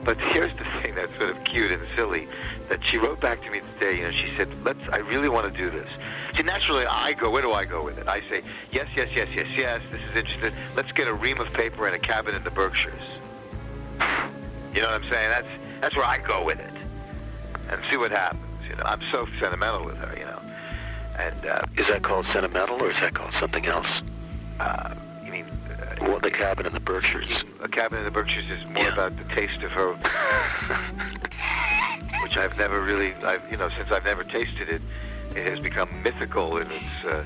But here's the thing that's sort of cute and silly, that she wrote back to me today, she said, I really want to do this. See, naturally, where do I go with it? I say, yes, this is interesting. Let's get a ream of paper and a cabin in the Berkshires. You know what I'm saying? That's where I go with it. And see what happens, I'm so sentimental with her, And, is that called sentimental, or is that called something else? You mean... Well, the cabin in the Berkshires. A cabin in the Berkshires is more about the taste of her, which I've never really, since I've never tasted it, it has become mythical in its,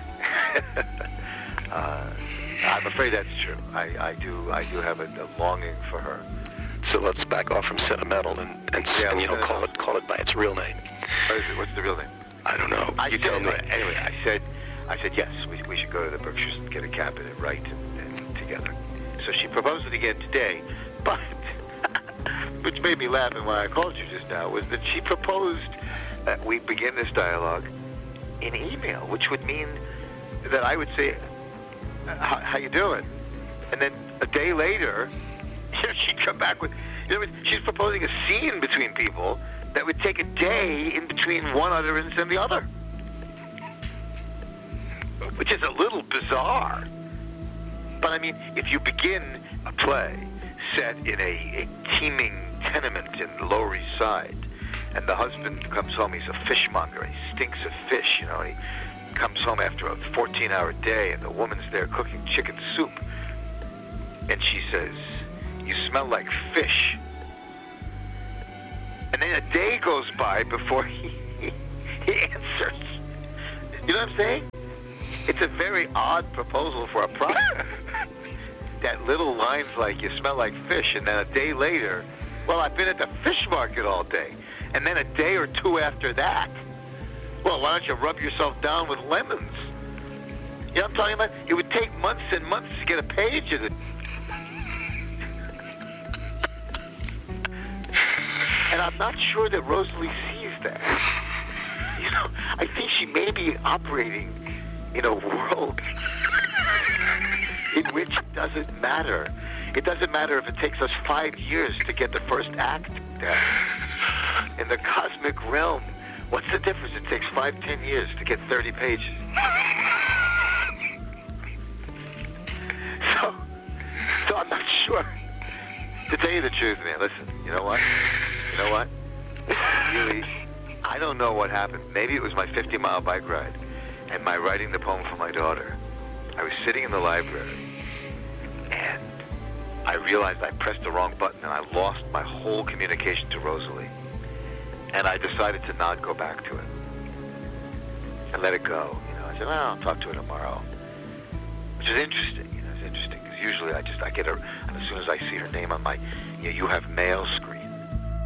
I'm afraid that's true. I do have a longing for her. So let's back off from sentimental and call it by its real name. What's the real name? I don't know. You tell me. Anyway, I said yes, we should go to the Berkshires and get a cabin and write and together. So she proposed it again today, but which made me laugh, and why I called you just now was that she proposed that we begin this dialogue in email, which would mean that I would say, how you doing? And then a day later, she'd come back with, she's proposing a scene between people that would take a day in between one utterance and the other, which is a little bizarre. But I mean, if you begin a play set in a teeming tenement in the Lower East Side, and the husband comes home, he's a fishmonger, he stinks of fish, he comes home after a 14-hour day, and the woman's there cooking chicken soup, and she says, "You smell like fish." And then a day goes by before he answers. You know what I'm saying? It's a very odd proposal for a product. That little lines like, "You smell like fish," and then a day later, "Well, I've been at the fish market all day." And then a day or two after that, "Well, why don't you rub yourself down with lemons?" You know what I'm talking about? It would take months and months to get a page of it. And I'm not sure that Rosalie sees that. I think she may be operating in a world in which it doesn't matter. It doesn't matter if it takes us 5 years to get the first act down. In the cosmic realm, what's the difference? It takes 5-10 years to get 30 pages. So I'm not sure. To tell you the truth, man, listen, you know what? Really, I don't know what happened. Maybe it was my 50-mile bike ride and my writing the poem for my daughter. I was sitting in the library, and I realized I pressed the wrong button, and I lost my whole communication to Rosalie. And I decided to not go back to it and let it go. I said, well, I'll talk to her tomorrow, which is interesting. It's interesting because usually I get her, and as soon as I see her name on my, you have mail screen,